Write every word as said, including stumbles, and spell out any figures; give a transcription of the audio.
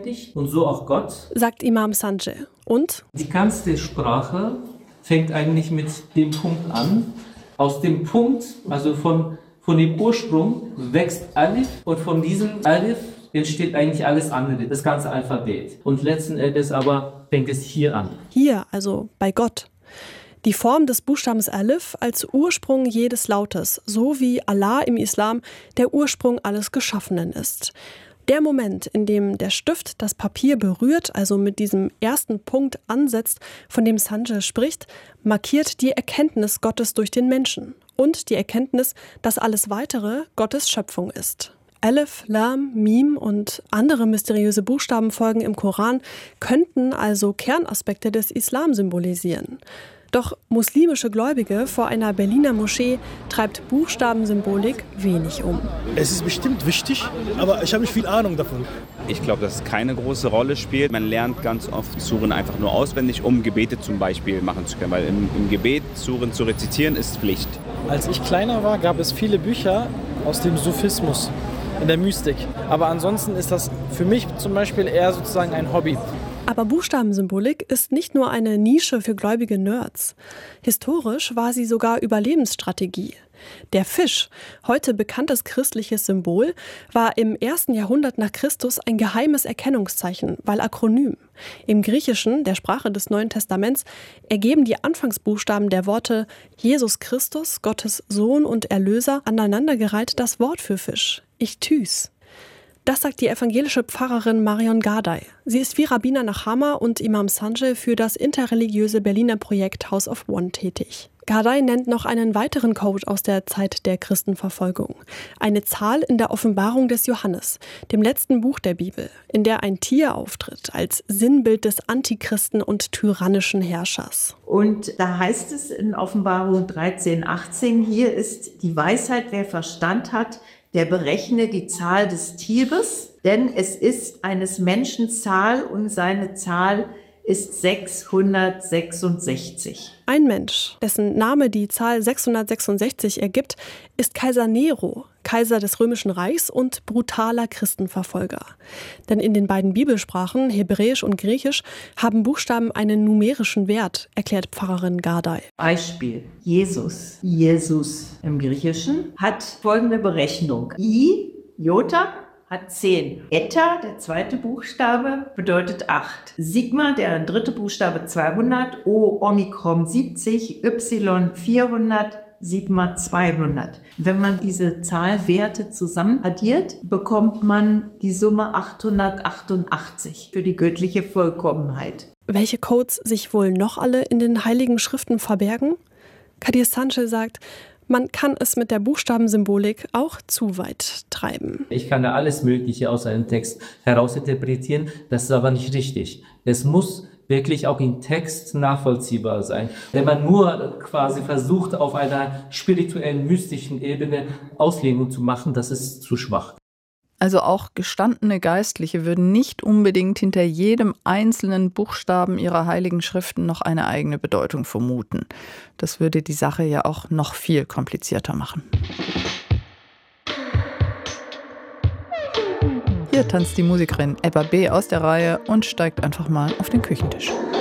auswendig und so auch Gott, sagt Imam Sanjay. Und? Die ganze Sprache fängt eigentlich mit dem Punkt an. Aus dem Punkt, also von, von dem Ursprung, wächst Alif und von diesem Alif entsteht eigentlich alles andere, das ganze Alphabet. Und letzten Endes aber fängt es hier an. Hier, also bei Gott. Die Form des Buchstabens Alif als Ursprung jedes Lautes, so wie Allah im Islam der Ursprung alles Geschaffenen ist. Der Moment, in dem der Stift das Papier berührt, also mit diesem ersten Punkt ansetzt, von dem Sanjay spricht, markiert die Erkenntnis Gottes durch den Menschen und die Erkenntnis, dass alles Weitere Gottes Schöpfung ist. Alif, Lam, Mim und andere mysteriöse Buchstabenfolgen im Koran könnten also Kernaspekte des Islam symbolisieren. Doch muslimische Gläubige vor einer Berliner Moschee treibt Buchstabensymbolik wenig um. Es ist bestimmt wichtig, aber ich habe nicht viel Ahnung davon. Ich glaube, dass es keine große Rolle spielt. Man lernt ganz oft Suren einfach nur auswendig, um Gebete zum Beispiel machen zu können. Weil im, im Gebet Suren zu rezitieren ist Pflicht. Als ich kleiner war, gab es viele Bücher aus dem Sufismus, in der Mystik. Aber ansonsten ist das für mich zum Beispiel eher sozusagen ein Hobby. Aber Buchstabensymbolik ist nicht nur eine Nische für gläubige Nerds. Historisch war sie sogar Überlebensstrategie. Der Fisch, heute bekanntes christliches Symbol, war im ersten Jahrhundert nach Christus ein geheimes Erkennungszeichen, weil Akronym. Im Griechischen, der Sprache des Neuen Testaments, ergeben die Anfangsbuchstaben der Worte Jesus Christus, Gottes Sohn und Erlöser, aneinandergereiht das Wort für Fisch, Ichthys. Das sagt die evangelische Pfarrerin Marion Gardey. Sie ist wie Rabbiner Nachama und Imam Sanjay für das interreligiöse Berliner Projekt House of One tätig. Gardey nennt noch einen weiteren Code aus der Zeit der Christenverfolgung. Eine Zahl in der Offenbarung des Johannes, dem letzten Buch der Bibel, in der ein Tier auftritt als Sinnbild des Antichristen und tyrannischen Herrschers. Und da heißt es in Offenbarung dreizehn, achtzehn, hier ist die Weisheit, wer Verstand hat, der berechne die Zahl des Tieres, denn es ist eines Menschen Zahl und seine Zahl ist sechshundertsechsundsechzig. Ein Mensch, dessen Name die Zahl sechshundertsechsundsechzig ergibt, ist Kaiser Nero, Kaiser des Römischen Reichs und brutaler Christenverfolger. Denn in den beiden Bibelsprachen, Hebräisch und Griechisch, haben Buchstaben einen numerischen Wert, erklärt Pfarrerin Gardey. Beispiel: Jesus, Jesus im Griechischen, hat folgende Berechnung. I, Jota, hat zehn. Eta, der zweite Buchstabe, bedeutet acht. Sigma, der dritte Buchstabe, zweihundert. O, Omikron siebzig. Y, vierhundert. Sigma, zweihundert. Wenn man diese Zahlwerte zusammen addiert, bekommt man die Summe achthundertachtundachtzig für die göttliche Vollkommenheit. Welche Codes sich wohl noch alle in den Heiligen Schriften verbergen? Kadir Sanjay sagt, man kann es mit der Buchstabensymbolik auch zu weit treiben. Ich kann da alles Mögliche aus einem Text herausinterpretieren, das ist aber nicht richtig. Es muss wirklich auch im Text nachvollziehbar sein. Wenn man nur quasi versucht, auf einer spirituellen, mystischen Ebene Auslegung zu machen, das ist zu schwach. Also auch gestandene Geistliche würden nicht unbedingt hinter jedem einzelnen Buchstaben ihrer heiligen Schriften noch eine eigene Bedeutung vermuten. Das würde die Sache ja auch noch viel komplizierter machen. Hier tanzt die Musikerin Ebba B. aus der Reihe und steigt einfach mal auf den Küchentisch.